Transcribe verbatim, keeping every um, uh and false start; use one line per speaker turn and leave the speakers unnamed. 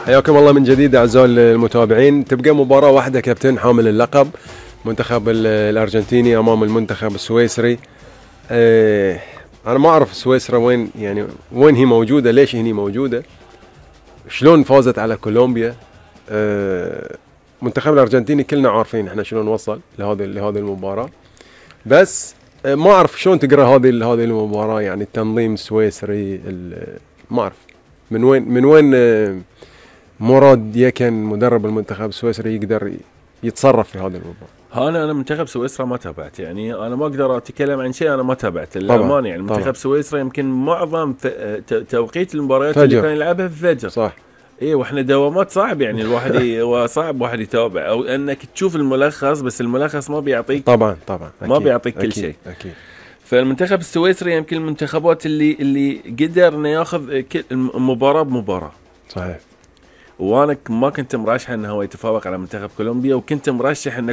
حياكم الله من جديد أعزائي المتابعين. تبقى مباراة واحدة كابتن حامل اللقب منتخب الأرجنتيني أمام المنتخب السويسري. اه أنا ما أعرف سويسرا وين، يعني وين هي موجودة، ليش هي موجودة، شلون فازت على كولومبيا. اه منتخب الأرجنتيني كلنا عارفين احنا شلون وصل لهذه لهذه المباراة، بس اه ما أعرف شلون تقرأ هذه هذه المباراة. يعني التنظيم السويسري ما أعرف من وين من وين اه مراد يكن مدرب المنتخب السويسري يقدر يتصرف في هذا الموضوع.
انا انا منتخب سويسرا ما تابعت، يعني انا ما اقدر اتكلم عن شيء انا ما تابعت للامانه. يعني منتخب سويسرا يمكن معظم توقيت المباريات فجر. اللي كان يلعبها في فجر
صح.
ايه واحنا دوامات صعب، يعني الواحد هو صعب واحد يتابع او انك تشوف الملخص، بس الملخص ما بيعطيك
طبعا طبعا
ما أكيد. بيعطيك كل شيء
اكيد.
فالمنتخب السويسري يمكن المنتخبات اللي اللي قدر انه ياخذ مباراه بمباراه.
صحيح.
وانا ما كنت مرشح انه هو يتفوق على منتخب كولومبيا، وكنت مرشح انه